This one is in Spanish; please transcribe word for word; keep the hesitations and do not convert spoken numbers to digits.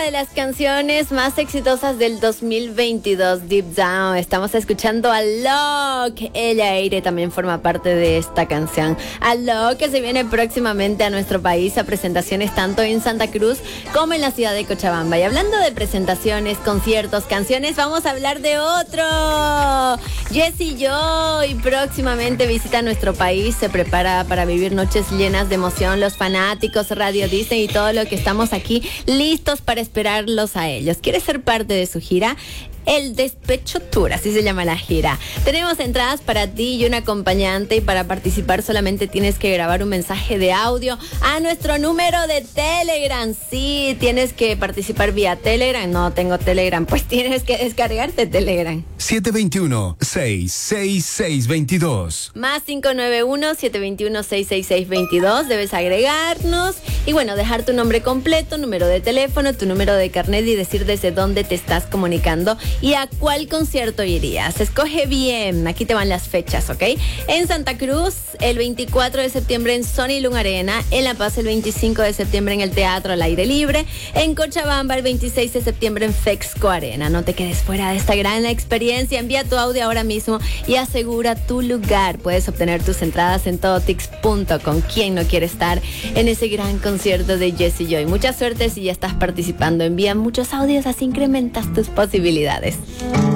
de las canciones más exitosas del dos mil veintidós, Deep Down. Estamos escuchando a Locke. Ella Aire también forma parte de esta canción. A Locke, que se viene próximamente a nuestro país a presentaciones tanto en Santa Cruz como en la ciudad de Cochabamba. Y hablando de presentaciones, conciertos, canciones, vamos a hablar de otro. Jessie Joy próximamente visita nuestro país. Se prepara para vivir noches llenas de emoción. Los fanáticos, Radio Disney y todo lo que estamos aquí listos para esperarlos a ellos. ¿Quieres ser parte de su gira? El Despecho Tour, así se llama la gira. Tenemos entradas para ti y un acompañante, y para participar solamente tienes que grabar un mensaje de audio a nuestro número de Telegram. Sí, tienes que participar vía Telegram. No tengo Telegram, pues tienes que descargarte Telegram. siete dos uno, seis seis seis dos dos. Más cinco nueve uno, siete dos uno, seis seis seis dos dos. Debes agregarnos y bueno, dejar tu nombre completo, número de teléfono, tu número de carnet y decir desde dónde te estás comunicando y a cuál concierto irías. Escoge bien, aquí te van las fechas, ¿ok? En Santa Cruz, el veinticuatro de septiembre en Sony Lung Arena. En La Paz, el veinticinco de septiembre en el Teatro al Aire Libre. En Cochabamba, el veintiséis de septiembre en Fexco Arena. No te quedes fuera de esta gran experiencia. Envía tu audio ahora mismo y asegura tu lugar. Puedes obtener tus entradas en todotix punto com. ¿Quién no quiere estar en ese gran concierto de Jessie Joy? Mucha suerte si ya estás participando. Envía muchos audios, así incrementas tus posibilidades.